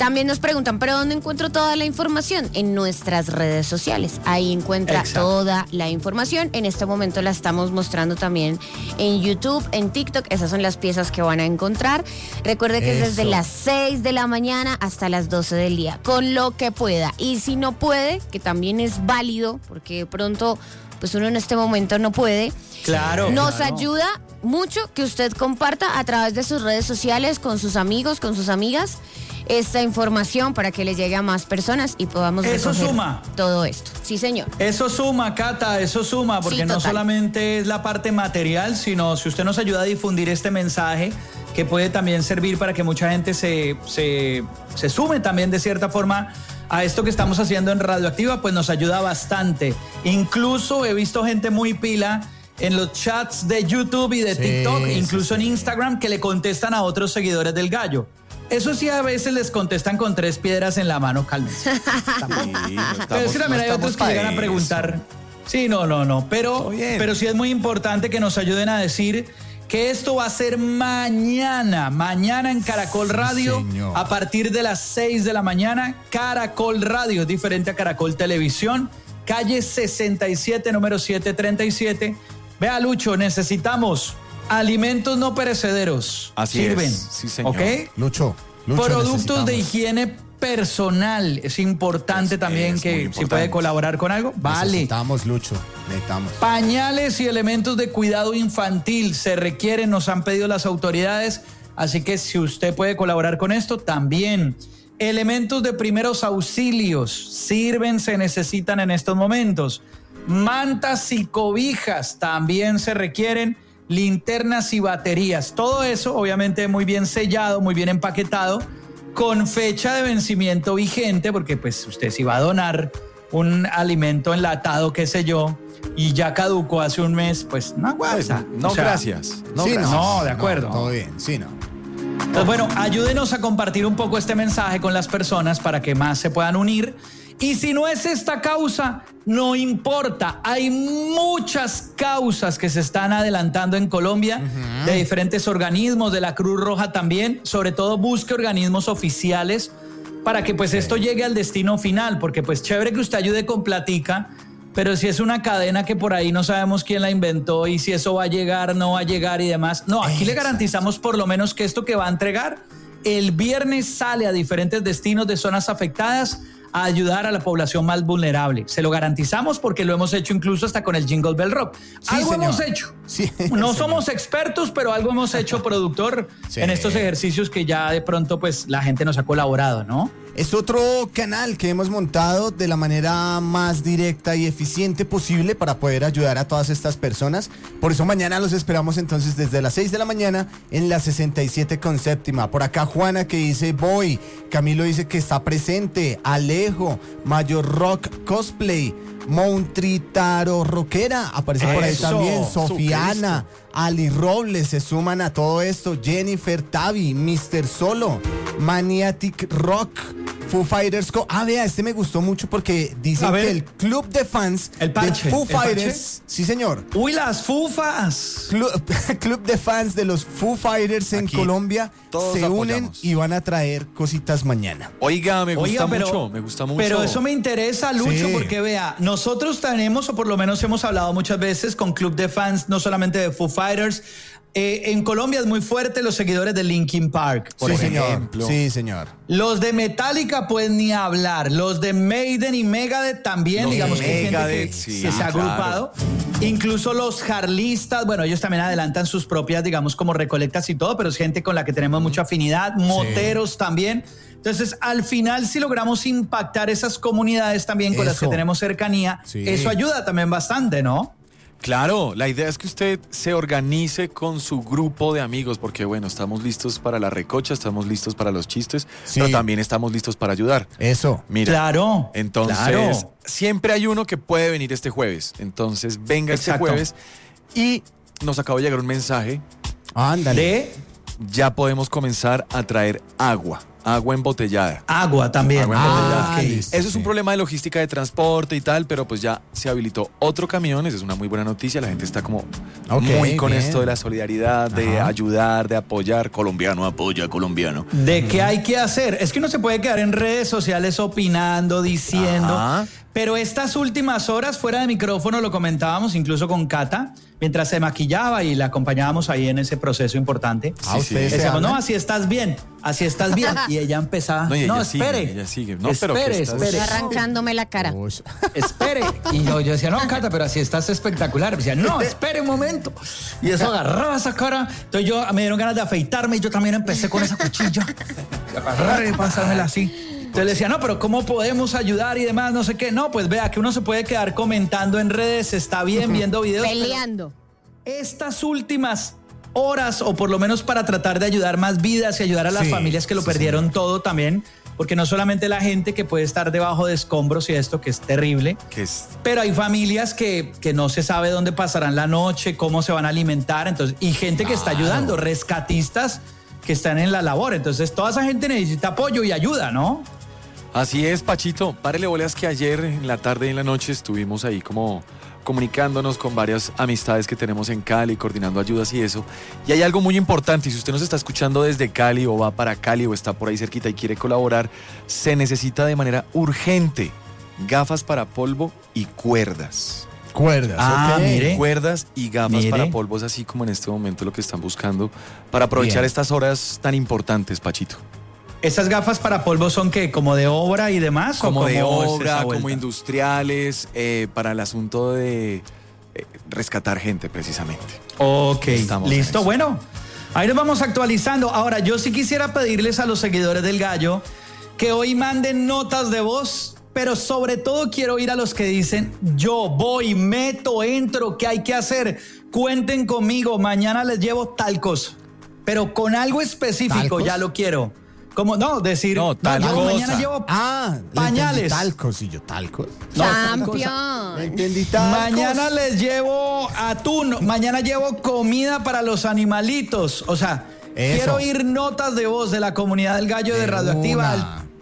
También nos preguntan, ¿pero dónde encuentro toda la información? En nuestras redes sociales. Ahí encuentra toda la información. En este momento la estamos mostrando también en YouTube, en TikTok. Esas son las piezas que van a encontrar. Recuerde que es desde las 6 de la mañana hasta las 12 del día, con lo que pueda. Y si no puede, que también es válido, porque de pronto pues uno en este momento no puede. Claro. Nos ayuda mucho que usted comparta a través de sus redes sociales con sus amigos, con sus amigas, esta información para que les llegue a más personas y podamos recoger todo esto. Sí, señor. Eso suma, Cata, eso suma, porque no solamente es la parte material, sino si usted nos ayuda a difundir este mensaje, que puede también servir para que mucha gente se sume también de cierta forma a esto que estamos haciendo en Radioactiva, pues nos ayuda bastante. Incluso he visto gente muy pila en los chats de YouTube y de TikTok, incluso en Instagram, que le contestan a otros seguidores del Gallo. Eso sí, a veces les contestan con 3 piedras en la mano, cálmense. Pero es que también hay otros que llegan a preguntar. Sí, no. Pero sí es muy importante que nos ayuden a decir que esto va a ser mañana en Caracol Radio, a partir de las 6 de la mañana. Caracol Radio, es diferente a Caracol Televisión, calle 67, número 737. Vea, Lucho, necesitamos alimentos no perecederos. Así sirven, es, sí, señor. ¿ok? Lucho, productos de higiene personal. Es importante también que si puede colaborar con algo. Vale. Necesitamos, Lucho. Pañales y elementos de cuidado infantil se requieren, nos han pedido las autoridades. Así que si usted puede colaborar con esto, también. Elementos de primeros auxilios sirven, se necesitan en estos momentos. Mantas y cobijas también se requieren. Linternas y baterías. Todo eso, obviamente, muy bien sellado, muy bien empaquetado, con fecha de vencimiento vigente, porque pues usted si va a donar un alimento enlatado, qué sé yo, y ya caducó hace un mes, pues no aguanta. Gracias. No, de acuerdo. No, todo bien, sí, no. Pues bueno, ayúdenos a compartir un poco este mensaje con las personas para que más se puedan unir. Y si no es esta causa, no importa. Hay muchas causas que se están adelantando en Colombia, de diferentes organismos, de la Cruz Roja también. Sobre todo busque organismos oficiales para que pues esto llegue al destino final, porque pues chévere que usted ayude con platica, pero si es una cadena que por ahí no sabemos quién la inventó y si eso va a llegar, no va a llegar y demás. No, aquí le garantizamos por lo menos que esto que va a entregar el viernes sale a diferentes destinos de zonas afectadas a ayudar a la población más vulnerable. Se lo garantizamos porque lo hemos hecho incluso hasta con el Jingle Bell Rock. Sí, algo señor. Hemos hecho. Sí, no somos expertos, pero algo hemos hecho, productor, en estos ejercicios que ya de pronto pues la gente nos ha colaborado, ¿no? Es otro canal que hemos montado de la manera más directa y eficiente posible para poder ayudar a todas estas personas. Por eso mañana los esperamos entonces desde las 6 de la mañana en la 67 con séptima. Por acá Juana que dice voy, Camilo dice que está presente, Alejo, Mayor Rock Cosplay, Montritaro Roquera, aparece por ahí también, Sofiana, Ali Robles se suman a todo esto, Jennifer Tavi, Mr. Solo, Maniatic Rock, Foo Fighters. Vea, este me gustó mucho porque dicen que el club de fans de Foo Fighters, sí señor. Uy, las fufas. Club de fans de los Foo Fighters en Colombia se unen y van a traer cositas mañana. Oiga, me gusta mucho. Pero eso me interesa, Lucho, porque vea, nosotros tenemos, o por lo menos hemos hablado muchas veces con club de fans, no solamente de Foo Fighters. En Colombia es muy fuerte los seguidores de Linkin Park, por ejemplo. Sí, señor. Los de Metallica, pues ni hablar. Los de Maiden y Megadeth también, digamos que hay gente que se ha agrupado. Incluso los jarlistas, bueno, ellos también adelantan sus propias, digamos, como recolectas y todo, pero es gente con la que tenemos mucha afinidad. Moteros también. Entonces, al final, si logramos impactar esas comunidades también con las que tenemos cercanía, eso ayuda también bastante, ¿no? Claro, la idea es que usted se organice con su grupo de amigos, porque bueno, estamos listos para la recocha, estamos listos para los chistes, pero también estamos listos para ayudar. Eso. Mira, claro. Entonces, siempre hay uno que puede venir este jueves. Entonces, venga este jueves. Y nos acaba de llegar un mensaje. Ándale. Ya podemos comenzar a traer agua. agua embotellada. Agua también. Agua embotellada. Okay. Listo, Eso es un problema de logística de transporte y tal, pero pues ya se habilitó otro camión, esa es una muy buena noticia, la gente está como muy con bien. esto de la solidaridad, de ayudar, de apoyar, colombiano apoya a colombiano. ¿De qué hay que hacer? Es que uno se puede quedar en redes sociales opinando, diciendo, Ajá. pero estas últimas horas fuera de micrófono lo comentábamos incluso con Cata, mientras se maquillaba y la acompañábamos ahí en ese proceso importante. Ustedes se Decíamos, hablan. no, así estás bien. Y ella empezaba, No, y ella espere. sigue, ella sigue. No, pero ¿qué espere, estás- espere. Arrancándome la cara. Ush. Espere. Y yo decía, no, Cata, pero así estás espectacular. Me decía, no, espere un momento. Y eso agarraba esa cara. Entonces me dieron ganas de afeitarme y yo también empecé con esa cuchilla. Agarrar y pasármela así. Entonces le decía, no, pero ¿cómo podemos ayudar y demás? No sé qué. No, pues vea que uno se puede quedar comentando en redes, está bien, viendo videos. pero Peleando. estas últimas horas, o por lo menos para tratar de ayudar más vidas y ayudar a las Sí, familias que lo sí, perdieron todo también, porque no solamente la gente que puede estar debajo de escombros y esto, que es terrible, Que es pero hay familias que no se sabe dónde pasarán la noche, cómo se van a alimentar, entonces, y gente que está ayudando, rescatistas que están en la labor, entonces toda esa gente necesita apoyo y ayuda, ¿no? Así es, Pachito. Párele bolas que ayer en la tarde y en la noche estuvimos ahí como comunicándonos con varias amistades que tenemos en Cali, coordinando ayudas y eso. Y hay algo muy importante, y si usted nos está escuchando desde Cali o va para Cali o está por ahí cerquita y quiere colaborar, se necesita de manera urgente gafas para polvo y cuerdas. Cuerdas, Ah, ok. mire. Cuerdas y gafas Mire. para polvo es así como en este momento lo que están buscando para aprovechar Bien. estas horas tan importantes, Pachito. ¿Esas gafas para polvo son qué? ¿Como de obra y demás? Como ¿O de cómo es esa obra, vuelta? como industriales, para el asunto de rescatar gente precisamente. Ok, Estamos en listo. eso. Bueno, ahí nos vamos actualizando. Ahora, yo sí quisiera pedirles a los seguidores del Gallo que hoy manden notas de voz, pero sobre todo quiero ir a los que dicen, yo voy, meto, entro, ¿qué hay que hacer? Cuenten conmigo, mañana les llevo tal cosa. Pero con algo específico, ¿Talcos? ya lo quiero. Como, no, decir, No, tal yo cosa. mañana llevo le pañales. entendí talcos y yo talcos. No, tal cosa. Champion. Entendí talcos. Mañana les llevo atún, mañana llevo comida para los animalitos. O sea, Eso. quiero oír notas de voz de la comunidad del Gallo de De Radioactiva una. al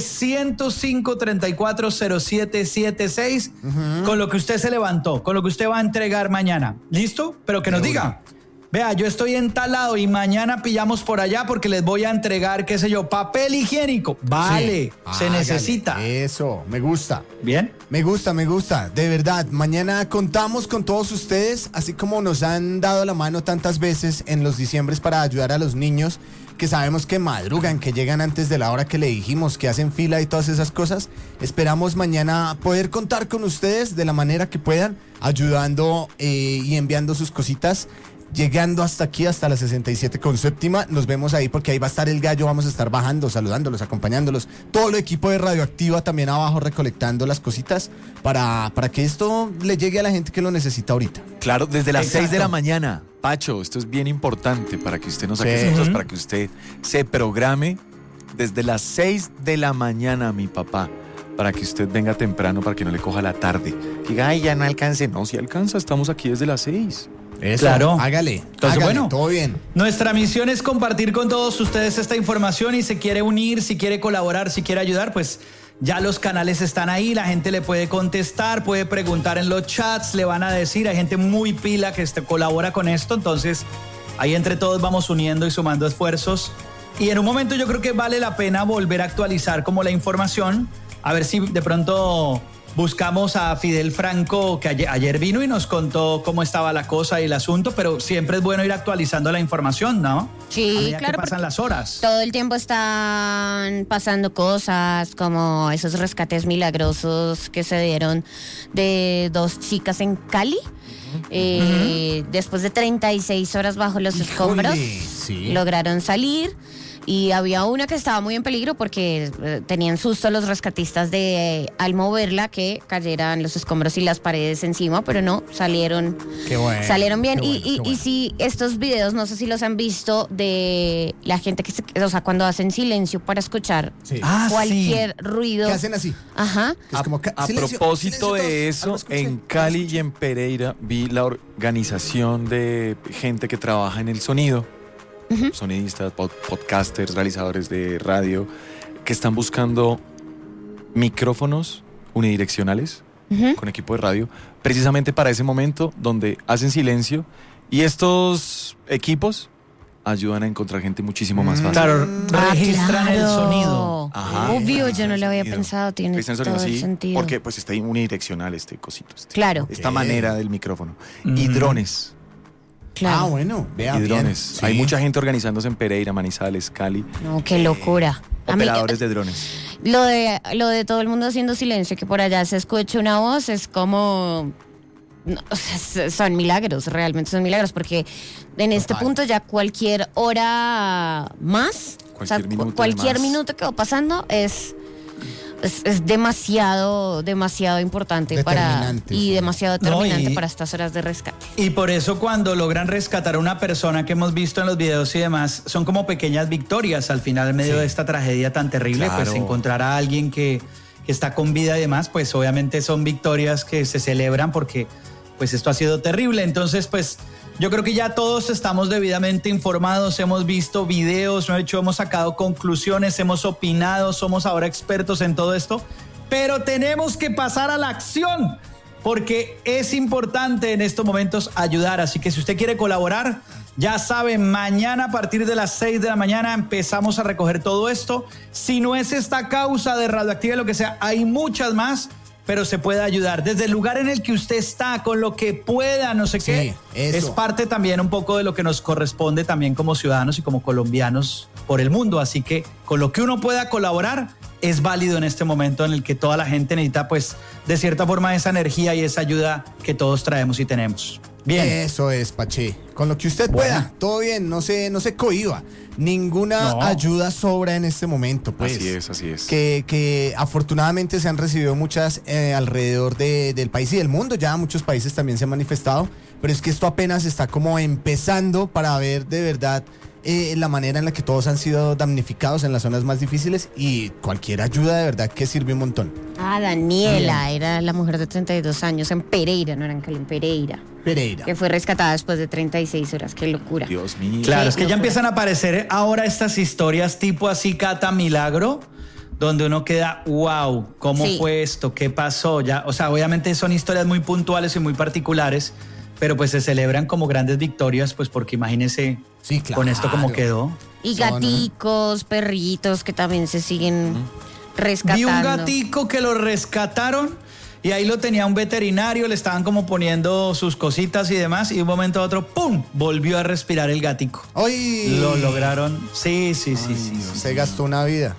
305-340776 con lo que usted se levantó, con lo que usted va a entregar mañana. ¿Listo? Pero que nos diga. Vea, yo estoy en tal lado y mañana pillamos por allá porque les voy a entregar, qué sé yo, papel higiénico. Vale, Sí. se Hágale. necesita. Eso, me gusta. ¿Bien? Me gusta, de verdad. Mañana contamos con todos ustedes, así como nos han dado la mano tantas veces en los diciembres para ayudar a los niños, que sabemos que madrugan, que llegan antes de la hora que le dijimos, que hacen fila y todas esas cosas. Esperamos mañana poder contar con ustedes de la manera que puedan, ayudando y enviando sus cositas. Llegando hasta aquí, hasta la 67 con séptima, nos vemos ahí porque ahí va a estar el Gallo, vamos a estar bajando, saludándolos, acompañándolos. Todo el equipo de Radioactiva también abajo recolectando las cositas para que esto le llegue a la gente que lo necesita ahorita. Claro, desde las Exacto. 6 de la mañana. Pacho, esto es bien importante para que usted nos saque Sí. ejemplos, para que usted se programe desde las 6 de la mañana, mi papá, para que usted venga temprano, para que no le coja la tarde. Que diga, ay, ya no alcance. No, si alcanza, estamos aquí desde las 6. Eso, Claro. Hágale. Entonces, Hágale, bueno. todo bien. Nuestra misión es compartir con todos ustedes esta información y si quiere unir, si quiere colaborar, si quiere ayudar, pues ya los canales están ahí, la gente le puede contestar, puede preguntar en los chats, le van a decir, hay gente muy pila que colabora con esto, entonces ahí entre todos vamos uniendo y sumando esfuerzos y en un momento yo creo que vale la pena volver a actualizar como la información, a ver si de pronto buscamos a Fidel Franco, que ayer vino y nos contó cómo estaba la cosa y el asunto, pero siempre es bueno ir actualizando la información, ¿no? Sí, a medida claro, que pasan porque las horas. todo el tiempo están pasando cosas como esos rescates milagrosos que se dieron de 2 chicas en Cali. Después de 36 horas bajo los escombros, sí. lograron salir. Y había una que estaba muy en peligro porque tenían susto los rescatistas de al moverla que cayeran los escombros y las paredes encima, pero no, salieron, Qué bueno, salieron bien. qué bueno, qué Y bueno. si estos videos, no sé si los han visto, de la gente o sea, cuando hacen silencio para escuchar Sí. cualquier ruido. ¿Qué hacen así? Ajá. Que es como A silencio, propósito silencio de todos. eso, Algo escuché, en algo Cali escuché. y en Pereira vi la organización de gente que trabaja en el sonido sonidistas, podcasters, realizadores de radio, que están buscando micrófonos unidireccionales con equipo de radio, precisamente para ese momento donde hacen silencio, y estos equipos ayudan a encontrar gente muchísimo más fácil. Claro, registran el sonido. Ajá. Obvio, yo no lo había pensado, tiene Registran el todo sonido, el sí, sentido. porque pues está unidireccional este cosito. Claro. Esta manera del micrófono. Y drones. Claro. Bueno, vea Y bien. drones. Sí. Hay mucha gente organizándose en Pereira, Manizales, Cali. No, qué locura. A mí, Operadores de drones. lo de todo el mundo haciendo silencio, que por allá se escucha una voz, es como... no, o sea, son milagros, realmente son milagros, porque en este punto ya cualquier hora más, cualquier minuto que va pasando es demasiado importante Determinante, y sí. demasiado determinante No, para estas horas de rescate. Y por eso cuando logran rescatar a una persona que hemos visto en los videos y demás, son como pequeñas victorias al final en medio de esta tragedia tan terrible. Claro. Pues encontrar a alguien que está con vida y demás, pues obviamente son victorias que se celebran porque pues esto ha sido terrible. Entonces pues yo creo que ya todos estamos debidamente informados, hemos visto videos, hemos sacado conclusiones, hemos opinado, somos ahora expertos en todo esto, pero tenemos que pasar a la acción porque es importante en estos momentos ayudar. Así que si usted quiere colaborar, ya saben, mañana a partir de las 6 de la mañana empezamos a recoger todo esto. Si no es esta causa de Radioactiva, lo que sea, hay muchas más, pero se puede ayudar desde el lugar en el que usted está, con lo que pueda, no sé qué. eso. Es parte también un poco de lo que nos corresponde también como ciudadanos y como colombianos por el mundo. Así que con lo que uno pueda colaborar es válido en este momento en el que toda la gente necesita, pues, de cierta forma esa energía y esa ayuda que todos traemos y tenemos. Bien. Eso es, Pache. Con lo que usted pueda, todo bien, no se cohíba. Ninguna ayuda sobra en este momento, pues. Así es. Que afortunadamente se han recibido muchas alrededor del país y del mundo. Ya muchos países también se han manifestado. Pero es que esto apenas está como empezando para ver de verdad la manera en la que todos han sido damnificados en las zonas más difíciles, y cualquier ayuda de verdad que sirve un montón. Daniela era la mujer de 32 años en Pereira, no era en Cali, en Pereira, que fue rescatada después de 36 horas. Qué locura. Dios mío. Claro, Qué es que ya locura. empiezan a aparecer ahora estas historias tipo así, Cata Milagro, donde uno queda, wow, ¿cómo fue esto? ¿Qué pasó? Ya, o sea, obviamente son historias muy puntuales y muy particulares, pero pues se celebran como grandes victorias, pues porque imagínense con esto como quedó. Y gaticos, perritos que también se siguen rescatando. Vi un gatico que lo rescataron y ahí lo tenía un veterinario, le estaban como poniendo sus cositas y demás, y de un momento a otro, ¡pum!, volvió a respirar el gatico. ¡Ay! Lo lograron. Sí. Se gastó una vida.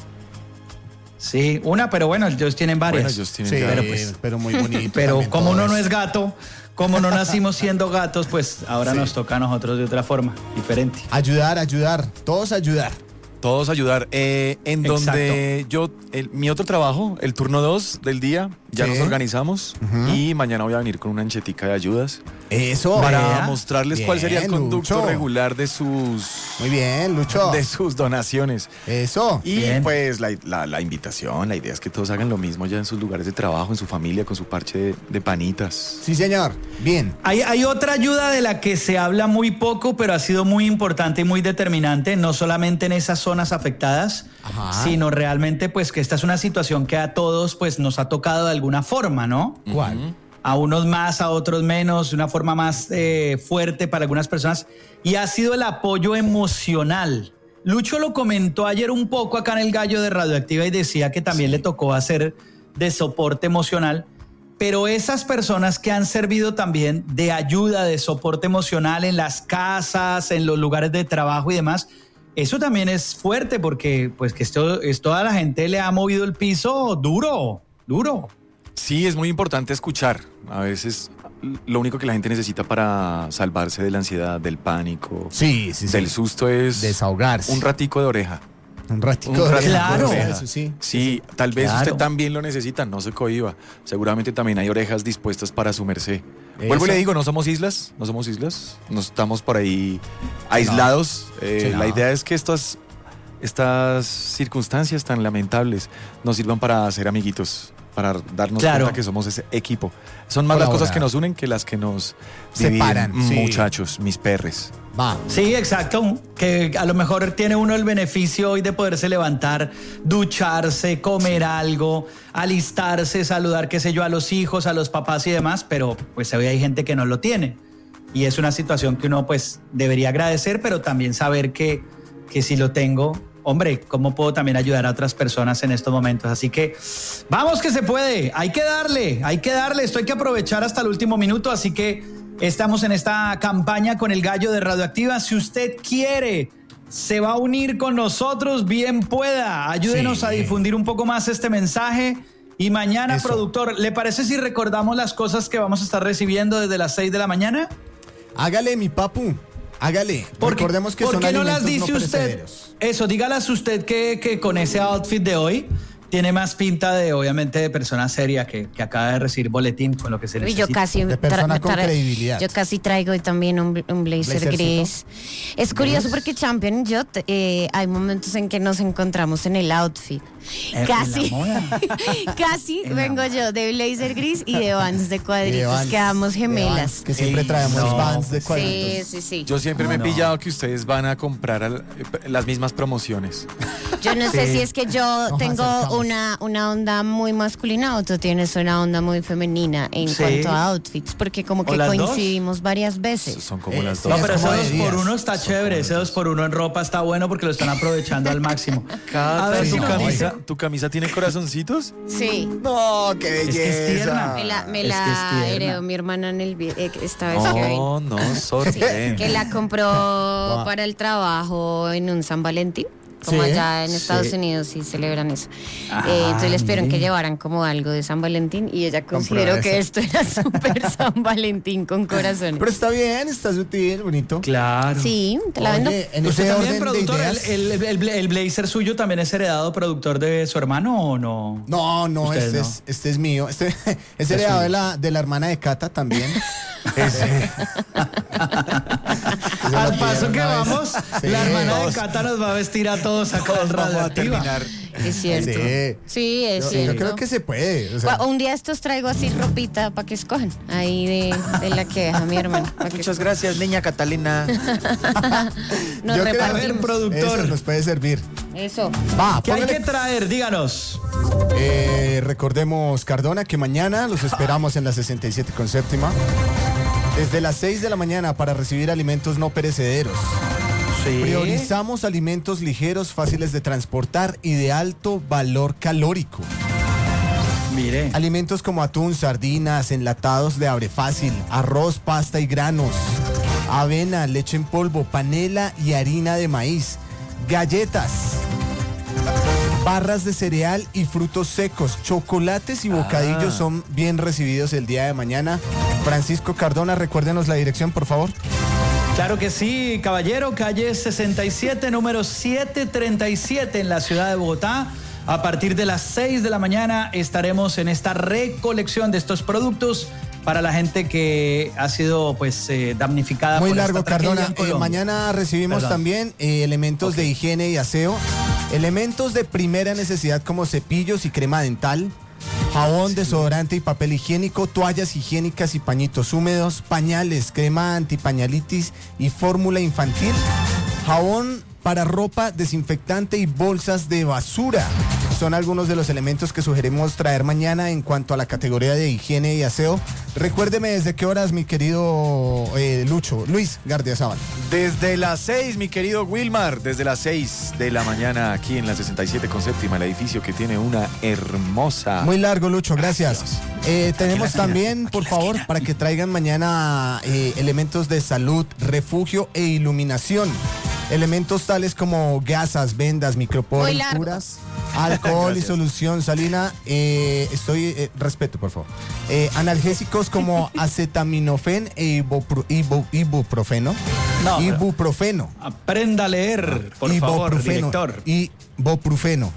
Sí, pero bueno, ellos tienen varias. Bueno, ellos tienen pero muy bonito. Pero también como todo uno no eso. es gato, como no nacimos siendo gatos, pues ahora nos toca a nosotros de otra forma, diferente. Ayudar, todos ayudar. Todos ayudar. En donde mi otro trabajo, el turno 2 del día, ya nos organizamos y mañana voy a venir con una anchetica de ayudas. Eso. Para mostrarles cuál sería el Bien, conducto Lucho. regular de sus... Muy bien, Lucho. De sus donaciones. Eso. Y Bien. pues la invitación, la idea es que todos hagan lo mismo ya en sus lugares de trabajo, en su familia, con su parche de panitas. Sí, señor. Bien. Hay otra ayuda de la que se habla muy poco, pero ha sido muy importante y muy determinante, no solamente en esas zonas afectadas, sino realmente pues que esta es una situación que a todos pues nos ha tocado de alguna forma, ¿no? ¿Cuál? A unos más, a otros menos, de una forma más fuerte para algunas personas, y ha sido el apoyo emocional. Lucho lo comentó ayer un poco acá en el Gallo de Radioactiva y decía que también le tocó hacer de soporte emocional, pero esas personas que han servido también de ayuda, de soporte emocional en las casas, en los lugares de trabajo y demás, eso también es fuerte porque pues que esto a la gente le ha movido el piso duro. Sí, es muy importante escuchar. A veces lo único que la gente necesita para salvarse de la ansiedad, del pánico, del susto es desahogarse. un ratico de oreja. Un ratico. Claro. Eso, sí. Sí, tal vez Claro. usted también lo necesita, no se cohiba. Seguramente también hay orejas dispuestas para su merced. Vuelvo y le digo, no somos islas, no estamos por ahí aislados. La idea es que estas circunstancias tan lamentables nos sirvan para hacer amiguitos, para darnos cuenta que somos ese equipo. Son más las cosas que nos unen que las que nos separan, muchachos, mis perres. Va. Sí, exacto. Que a lo mejor tiene uno el beneficio hoy de poderse levantar, ducharse, comer algo, alistarse, saludar, qué sé yo, a los hijos, a los papás y demás, pero pues hoy hay gente que no lo tiene. Y es una situación que uno pues debería agradecer, pero también saber que si lo tengo, hombre, ¿cómo puedo también ayudar a otras personas en estos momentos? Así que vamos que se puede, hay que darle, esto hay que aprovechar hasta el último minuto, así que estamos en esta campaña con el Gallo de Radioactiva. Si usted quiere, se va a unir con nosotros, bien pueda, ayúdenos a difundir un poco más este mensaje. Y mañana, productor, ¿le parece si recordamos las cosas que vamos a estar recibiendo desde las 6 de la mañana? Hágale, mi papu. Hágale. Recordemos que son alimentos no las dice no usted. Eso, dígalas usted que con ese outfit de hoy tiene más pinta de, obviamente, de persona seria que acaba de recibir boletín con lo que se necesita. Yo casi de persona con credibilidad. Yo casi traigo hoy también un blazer gris. Es curioso porque Champion y yo hay momentos en que nos encontramos en el outfit. Casi vengo yo de blazer gris y de Vans de cuadritos. Quedamos gemelas. Que siempre traemos Vans de cuadritos. Sí. Yo siempre me he pillado que ustedes van a comprar las mismas promociones. Yo no sé si es que yo tengo una onda muy masculina o tú tienes una onda muy femenina en cuanto a outfits, porque como que coincidimos varias veces. Son como las dos. No, pero ese 2x1 está chévere, ese 2x1 en ropa está bueno porque lo están aprovechando al máximo. A ver, ¿tu camisa tiene corazoncitos? Sí. No, qué belleza. Es que es tierna. Me la heredó mi hermana en esta vez que vino. No, sorprende. Que la compró para el trabajo en un San Valentín. Como allá en Estados Unidos sí celebran eso. Entonces les pidieron que llevaran como algo de San Valentín y ella consideró que esto era súper San Valentín con corazones. Pero está bien, está sutil, bonito. Claro. Sí, te la vendo. ¿Usted también, productor, el blazer suyo también es heredado, productor de su hermano o no? No, este es mío. Este es heredado de la hermana de Cata también. Al paso que vamos, la hermana de Cata nos va a vestir a todos acá en Radioactiva. Es cierto. Sí, es cierto. Yo creo que se puede. Un día estos traigo así ropita para que escojan. Ahí de la que deja mi hermana. Muchas gracias, niña Catalina. Yo creo que ver, productor. Eso nos puede servir. Eso. ¿Qué hay que traer? Díganos. Recordemos, Cardona, que mañana los esperamos en la 67 con séptima. Desde las 6 de la mañana para recibir alimentos no perecederos. Priorizamos alimentos ligeros, fáciles de transportar y de alto valor calórico. Mire. Alimentos como atún, sardinas, enlatados de abre fácil, arroz, pasta y granos, avena, leche en polvo, panela y harina de maíz, galletas, barras de cereal y frutos secos, chocolates y bocadillos son bien recibidos el día de mañana. Francisco Cardona, recuérdenos la dirección, por favor. Claro que sí, caballero, calle 67, número 737 en la ciudad de Bogotá. A partir de las 6 de la mañana estaremos en esta recolección de estos productos para la gente que ha sido pues damnificada. Muy largo, Cardona. Mañana recibimos también elementos de higiene y aseo, elementos de primera necesidad como cepillos y crema dental, jabón, desodorante y papel higiénico, toallas higiénicas y pañitos húmedos, pañales, crema antipañalitis y fórmula infantil, jabón para ropa, desinfectante y bolsas de basura. Son algunos de los elementos que sugerimos traer mañana en cuanto a la categoría de higiene y aseo. Recuérdeme desde qué horas, mi querido Luis Gardiazabal. Desde las 6, mi querido Wilmar, desde las 6 de la mañana aquí en la 67 con séptima, el edificio que tiene una hermosa... Muy largo, Lucho, gracias. Tenemos también, por favor, para que traigan mañana elementos de salud, refugio e iluminación. Elementos tales como gasas, vendas, microporos, curas, alcohol y solución salina. Respeto, por favor. Analgésicos como acetaminofén e ibuprofeno. Ibuprofeno. Aprenda a leer, por favor, director. Ibuprofeno.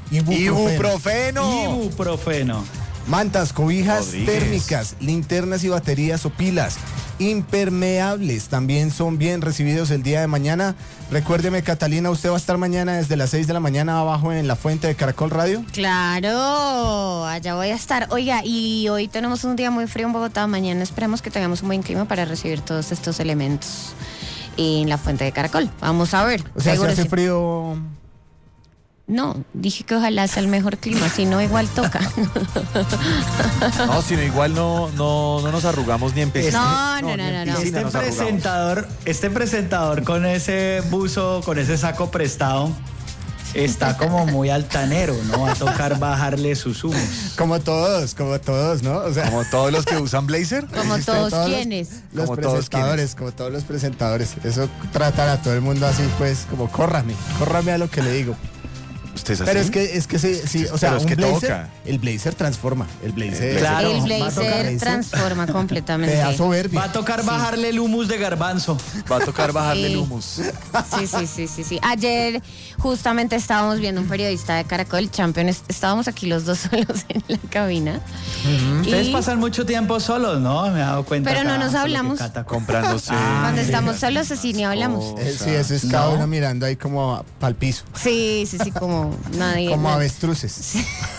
Ibuprofeno. Mantas, cobijas térmicas, linternas y baterías o pilas, impermeables. También son bien recibidos el día de mañana. Recuérdeme, Catalina, usted va a estar mañana desde las 6 de la mañana abajo en la fuente de Caracol Radio. Claro, allá voy a estar. Oiga, y hoy tenemos un día muy frío en Bogotá. Mañana esperemos que tengamos un buen clima para recibir todos estos elementos en la fuente de Caracol. Vamos a ver. O sea, ¿se hace frío? No, dije que ojalá sea el mejor clima, si no igual toca. No, si no igual no nos arrugamos ni en piscina. No. Este presentador con ese buzo, con ese saco prestado, está como muy altanero, ¿no? Va a tocar bajarle sus humos. Como todos, ¿no? O sea, como todos los que usan blazer. Como todos quienes. Los presentadores, como todos los presentadores. Eso tratan a todo el mundo así, pues, como córrame a lo que le digo. ¿Usted es así? Pero es que sí, o sea, pero es un que blazer, toca. El blazer transforma. El blazer, Claro, el blazer transforma completamente. Te da soberbia. Va a tocar bajarle el humus de garbanzo. Va a tocar bajarle el Sí. humus. Sí. Ayer justamente estábamos viendo un periodista de Caracol, Champions, estábamos aquí los dos solos en la cabina. Ustedes pasan mucho tiempo solos, ¿no? Me he dado cuenta. Pero no acá, nos solo que hablamos. Cata Comprándose. Cuando estamos solos así ni hablamos. Sí, eso es cada uno mirando ahí como pa'l piso. Sí, como nadie. Como avestruces.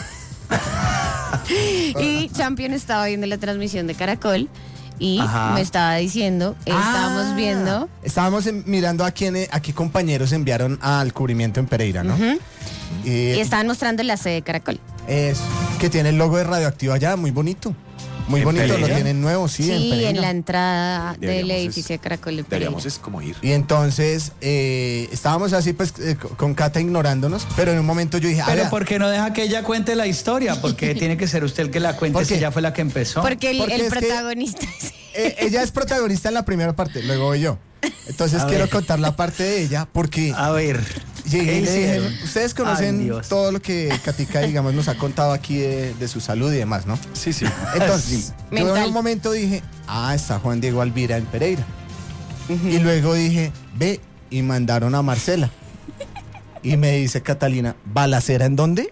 Y Champion estaba viendo la transmisión de Caracol y Ajá. me estaba diciendo, estábamos viendo. Estábamos mirando a qué compañeros enviaron al cubrimiento en Pereira, ¿no? Y estaban mostrando la sede de Caracol. Es que tiene el logo de Radioactivo allá, muy bonito. Muy ¿En bonito, Pereira? lo tienen nuevo, sí, en Sí, Pereira. en la entrada del Deberíamos edificio de Caracol de Pereira. Deberíamos es como ir. Y entonces estábamos así pues con Cata ignorándonos, pero en un momento yo dije, Pero vea, ¿por qué no deja que ella cuente la historia? Porque tiene que ser usted el que la cuente ¿Por si qué? ella fue la que empezó. Porque Porque el es que- protagonista ella es protagonista en la primera parte, luego voy yo. Entonces A quiero ver. contar la parte de ella porque A ver. llegué ¿qué y le dije, hicieron? ustedes Ay, conocen Dios. todo lo que Katica, digamos, nos ha contado aquí de su salud y demás, ¿no? Sí. Entonces, yo en Mental. un momento dije, está Juan Diego Alvira en Pereira. Y luego dije, ve, y mandaron a Marcela. Y me dice Catalina, ¿balacera en dónde?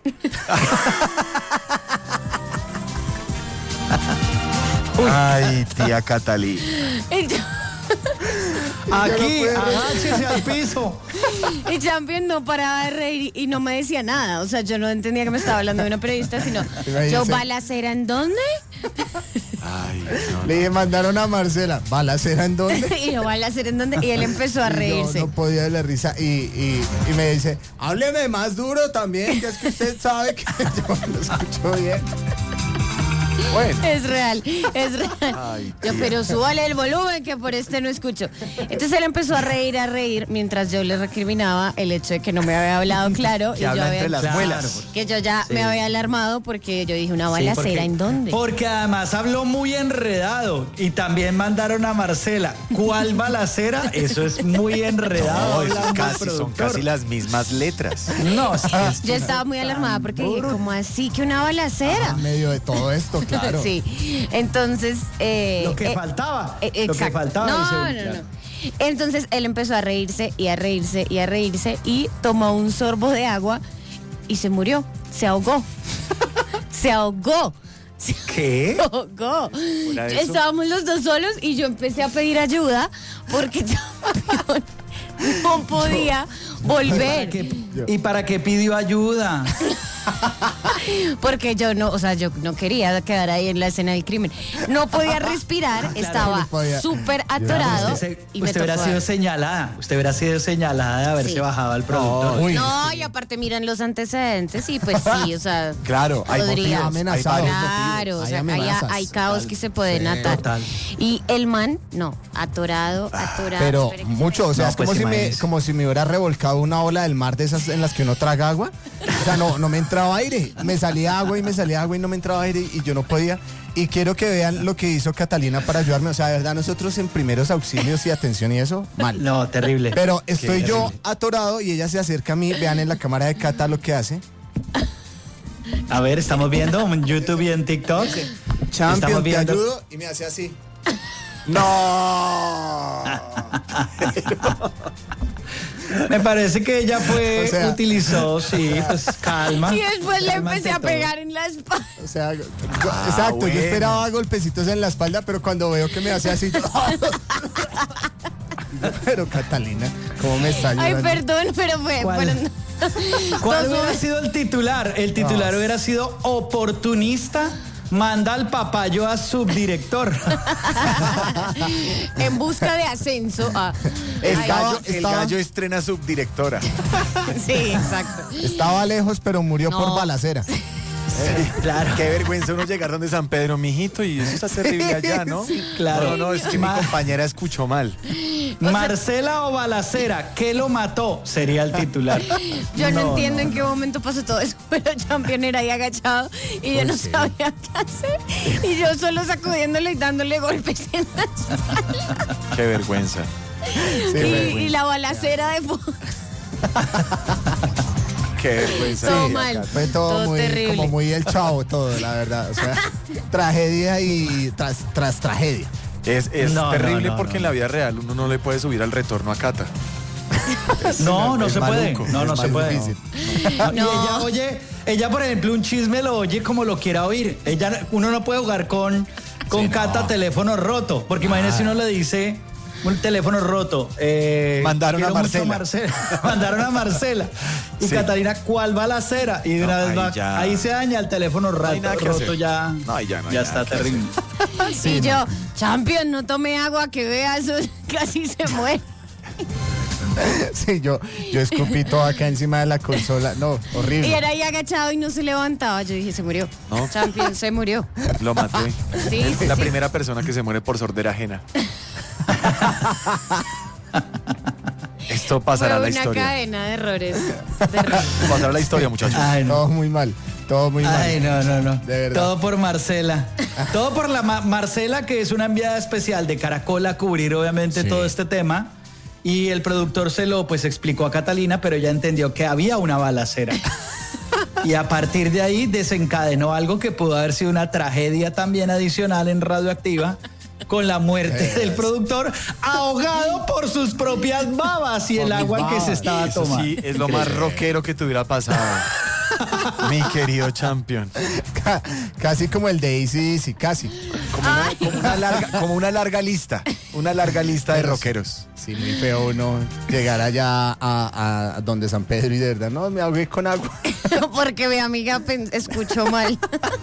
Ay, tía Catalina. Aquí, Yo no puedo agáchese al piso. Y Champion no paraba de reír y no me decía nada. O sea, yo no entendía que me estaba hablando de una periodista, sino me yo, dice- ¿balacera en dónde? Ay, no. Le dije, mandaron a Marcela, ¿balacera en dónde? Y yo, ¿balacera en dónde? Y él empezó a Y yo reírse. no podía de la risa y me dice, hábleme más duro también, que es que usted sabe que yo lo escucho bien. Bueno. Es real. Ay, Yo, tía. pero súbale el volumen que por este no escucho. Entonces él empezó a reír mientras yo le recriminaba el hecho de que no me había hablado claro. Que habla entre las Claro. muelas. Que yo ya Sí. me había alarmado porque yo dije, ¿una Sí, balacera porque- en dónde? Porque además habló muy enredado y también mandaron a Marcela. ¿Cuál balacera? Eso es muy enredado. No, eso es hablando el son productor. casi las mismas letras. No, sí, es- Yo estaba muy alarmada porque dije, ¿cómo así que una balacera? En medio de todo esto, claro. Sí, entonces... lo que faltaba. Lo que exacto. faltaba. dice, No. Entonces él empezó a reírse y a reírse y a reírse y tomó un sorbo de agua y se murió, se ahogó. Se ahogó. ¿Qué? Se ahogó. Fuera de eso. Estábamos los dos solos y yo empecé a pedir ayuda porque Champion no podía volver. ¿Y para qué pidió ayuda? Porque yo no quería quedar ahí en la escena del crimen. No podía respirar, estaba no podía. súper atorado. y me Usted hubiera tocó sido dar. señalada. Usted hubiera sido señalada de haberse Sí. bajado al productor. Uy, No, y aparte miran los antecedentes y pues sí, o sea, Claro, hay podría. motivos, amenazado. hay varios Claro, o Hay sea, amenazas. hay caos que se pueden Sí, atar. total. Y el man, no, atorado. pero espere que mucho, o sea, No, es pues imagínese. como si me hubiera revolcado una ola del mar de esas en las que uno traga agua. O sea, no me entraba aire. Me salía agua y no me entraba aire y yo no podía. Y quiero que vean lo que hizo Catalina para ayudarme. O sea, de verdad, nosotros en primeros auxilios y atención y eso, mal. No, terrible. Pero estoy Qué yo terrible. atorado y ella se acerca a mí. Vean en la cámara de Cata lo que hace. A ver, estamos viendo en YouTube y en TikTok. Champion, Estamos te viendo. ayudo. Y me hace así. ¡No! Me parece que ella utilizó, sí, pues calma. Y después le Calma empecé a ante pegar en la espalda. O sea, exacto, bueno. yo esperaba golpecitos en la espalda, pero cuando veo que me hace así... Pero Catalina, ¿cómo me está Ay, ayudando? perdón, pero fue... ¿Cuál? ¿Cuál hubiera sido el titular? El titular hubiera sido oportunista, manda al papayo a subdirector. En busca de ascenso. El gallo estrena subdirectora. Sí, exacto. Estaba lejos, pero murió No. por balacera. Claro. Qué vergüenza uno llegar donde San Pedro, mijito, y eso está terrible allá, ¿no? Sí, claro. No, es que mi compañera escuchó mal. Marcela o balacera, ¿qué lo mató? Sería el titular. Yo no entiendo en qué momento pasó todo eso, pero Champion era ahí agachado y yo no sabía qué hacer. Y yo solo sacudiéndole y dándole golpes en la espalda. Qué vergüenza. Sí, Y la balacera de fondo. Qué vergüenza. Todo Sí, mal. acá. Fue todo muy, terrible. como muy el Chavo, todo, la verdad. O sea, tragedia y tras tragedia. Es No, terrible no, porque no. en la vida real uno no le puede subir al retorno a Cata. No Es se puede. maluco, No es se más puede. difícil. No. Y ella, por ejemplo, un chisme lo oye como lo quiera oír. Uno no puede jugar con Cata teléfono roto, porque imagínese uno le dice un teléfono roto. Mandaron quiero a mucho Marcela. Mandaron a Marcela. Y Sí. Catalina, ¿cuál balacera? Y de una vez ahí se daña el teléfono hay nada que roto hacer. ya. No, ahí ya no hay ya nada está que terrible. Y yo, Champion, no tome agua, que vea eso, casi se muere. Sí, yo escupí todo acá encima de la consola. No, horrible. Y era ahí agachado y no se levantaba. Yo dije, se murió. No. Champion se murió. Lo maté. Sí, Es sí, la sí. primera persona que se muere por sordera ajena. Esto pasará a Fue la una historia. cadena de errores. Terrible. Pasará a la historia, muchachos. Ay, no. Todo muy mal, todo muy mal. Ay, no. De verdad. Todo por Marcela. Todo por la Marcela, que es una enviada especial de Caracol a cubrir, obviamente, Sí. todo este tema. Y el productor se lo explicó a Catalina, pero ella entendió que había una balacera. Y a partir de ahí desencadenó algo que pudo haber sido una tragedia también adicional en Radioactiva, con la muerte del productor, ahogado por sus propias babas y Por el mis agua que se babas. estaba Eso tomando. sí, es lo más rockero que te hubiera pasado. Mi querido Champion. Casi como el de AC/DC, casi. Como una larga lista. Una larga lista de Pero rockeros. Sí, muy feo uno llegar allá a donde San Pedro y de verdad, no, me ahogué con agua. Porque mi amiga escuchó mal.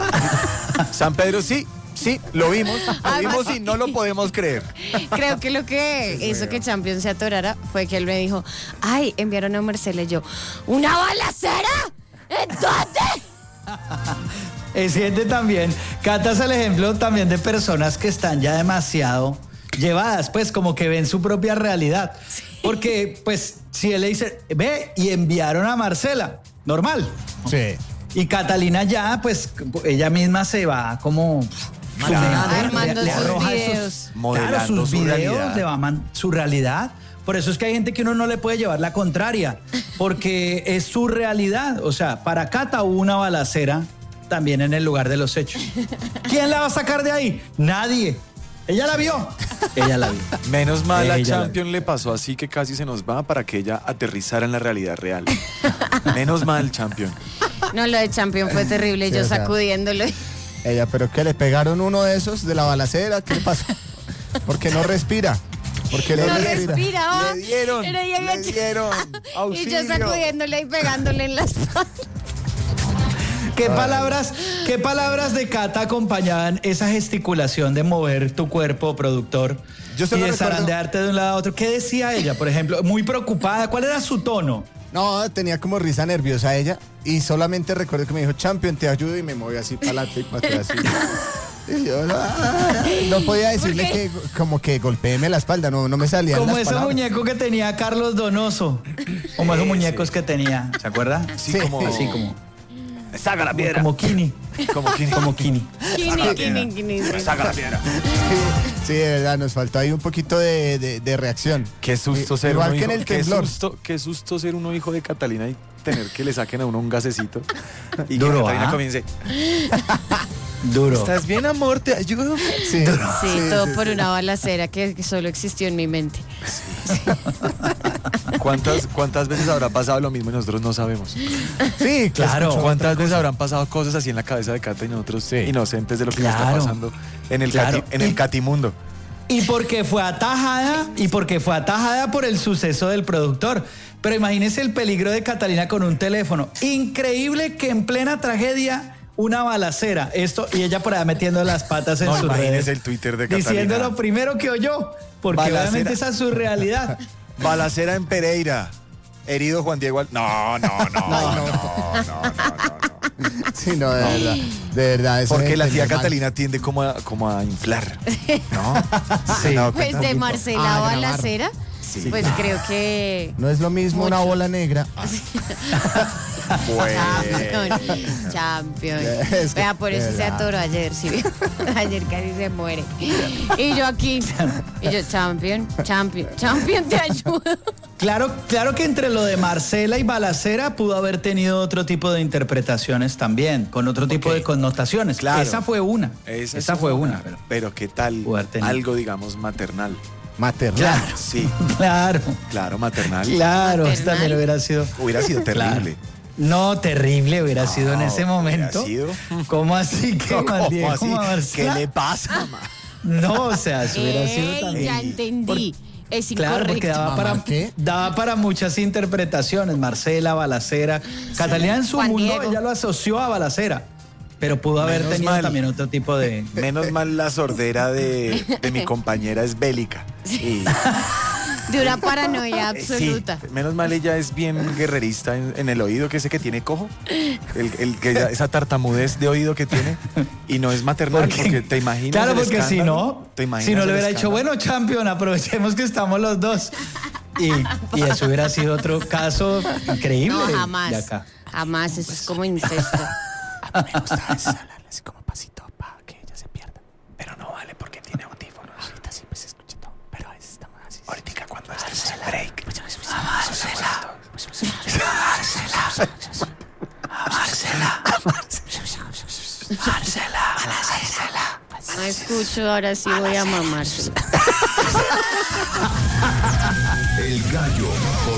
San Pedro, sí, lo vimos y no lo podemos creer. Creo que lo que hizo que Champion se atorara fue que él me dijo, ay, enviaron a Marcela y yo, ¿una balacera? ¿En dónde? Es gente también. Cata es el ejemplo también de personas que están ya demasiado llevadas, pues como que ven su propia realidad. Sí. Porque, pues, si él le dice, ve, y enviaron a Marcela, normal. Sí. Y Catalina ya, pues, ella misma se va como... Armando sus arroja videos. Modelando sus su videos, realidad. le va su realidad. Por eso es que hay gente que uno no le puede llevar la contraria, porque es su realidad. O sea, para Cata hubo una balacera también en el lugar de los hechos. ¿Quién la va a sacar de ahí? Nadie. Ella la vio. Ella la vio. Menos mal a Ella la Champion le pasó así que casi se nos va para que ella aterrizara en la realidad real. Menos mal, Champion. No, lo de Champion fue terrible, Sí, yo o sea, sacudiéndolo. Ella, pero que le pegaron uno de esos de la balacera, ¿qué le pasó? Porque no respira. Porque No respira. Le dieron, Era ahí le agachado. dieron. Y Auxilio. yo sacudiéndole y pegándole en la espalda. ¿Qué palabras de Cata acompañaban esa gesticulación de mover tu cuerpo, productor? Yo se y lo de recuerdo. zarandearte de un lado a otro. ¿Qué decía ella, por ejemplo? Muy preocupada. ¿Cuál era su tono? No, tenía como risa nerviosa ella y solamente recuerdo que me dijo, Champion, te ayudo y me movió así para adelante y para atrás. Y yo no podía decirle ¿Por qué? que como que golpéeme la espalda, no me salían Como las ese palabras. muñeco que tenía Carlos Donoso. Como esos muñecos que tenía, ¿se acuerda? Sí, Sí. como... Así como... Saca la piedra. Como Kini. Como Kini. Como Kini. Kini. Saca la piedra. Sí, de verdad, nos faltó ahí un poquito de reacción. Qué susto ser Igual uno que en hijo, el temblor. qué susto ser uno hijo de Catalina y tener que le saquen a uno un gasecito. Y Duro, que Catalina ¿ah? comience. Duro. ¿Estás bien, amor? ¿Te ayudo? Sí, Sí, todo por una balacera que solo existió en mi mente. ¿Cuántas veces habrá pasado lo mismo y nosotros no sabemos? Sí, claro. ¿Cuántas veces habrán pasado cosas así en la cabeza de Cata y nosotros inocentes de lo que nos está pasando en el Catimundo? Y porque fue atajada por el suceso del productor. Pero imagínese el peligro de Catalina con un teléfono. Increíble que en plena tragedia una balacera. Y ella por allá metiendo las patas en sus redes. Imagínese el Twitter de Catalina. Diciendo lo primero que oyó. Porque balacera. obviamente esa es su realidad. Balacera en Pereira. Herido Juan Diego. No. Sí, no, de verdad. Porque la tía Catalina tiende como a inflar, ¿no? Sí. Pues de Marcela a balacera, Sí. pues creo que... No es lo mismo una bola negra. Champion. Es que, Vea, por eso se atoró ayer, sí. Ayer casi se muere. Y yo aquí, champion, te ayudo. Claro que entre lo de Marcela y balacera pudo haber tenido otro tipo de interpretaciones también, con otro tipo de connotaciones. Claro. Esa fue una. Esa fue una. Pero ¿qué tal algo, digamos, maternal? Maternal. Claro. Sí. Claro, Maternal. claro. Maternal. También hubiera sido terrible. No, terrible hubiera sido en ese momento. Sido. ¿Cómo así que Juan Diego ¿Qué le pasa, ma? No, o sea, eso hubiera sido también. Ya entendí. Es Claro, porque incorrecto. daba para muchas interpretaciones. Marcela, balacera. Catalina en su Juan mundo Diego. ella lo asoció a balacera. Pero pudo haber Menos tenido mal. también otro tipo de... Menos mal la sordera de mi compañera es bélica. Y, De una paranoia absoluta. sí, menos mal ella es bien guerrerista en el oído, que ese que tiene cojo. Esa tartamudez de oído que tiene. Y no es maternal, porque te imaginas. Claro, el porque si escándalo, no le hubiera dicho, bueno, champion, aprovechemos que estamos los dos. Y eso hubiera sido otro caso increíble. No, de jamás. acá. Jamás, eso es como incesto. Me gusta a veces hablarle así como pasito para que ella se pierda. Pero no vale porque tiene audífonos. Ahorita siempre se escucha todo. Pero a veces estamos así. Ahorita cuando esté en break. Marcela. No escucho, ahora sí voy a mamar. El Gallo.